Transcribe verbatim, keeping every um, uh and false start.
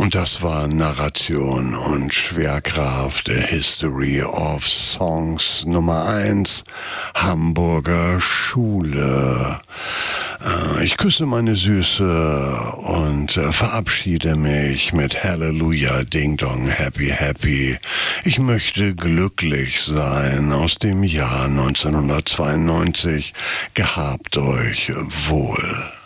Und das war Narration und Schwerkraft der History of Songs Nummer eins, Hamburger Schule. Ich küsse meine Süße und verabschiede mich mit Halleluja, Ding Dong, Happy Happy. Ich möchte glücklich sein aus dem Jahr neunzehnhundertzweiundneunzig. Gehabt euch wohl.